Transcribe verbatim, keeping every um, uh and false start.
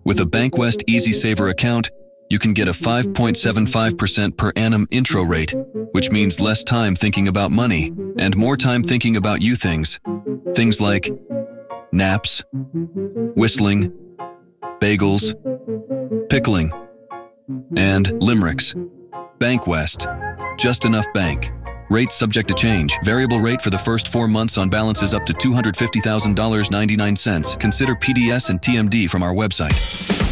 With a BankWest Easy Saver account, you can get a five point seven five percent per annum intro rate, which means less time thinking about money and more time thinking about you things. Things like naps, whistling, bagels, pickling, and limericks. BankWest. Just enough bank. Rates subject to change. Variable rate for the first four months on balances up to two hundred fifty thousand dollars and ninety-nine cents. Consider P D S and T M D from our website.